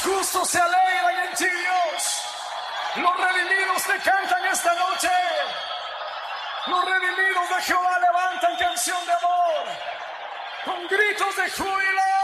justos se alegran en ti, Dios. Los redimidos te cantan esta noche. Los redimidos de Jehová levantan canción de amor con gritos de júbilo.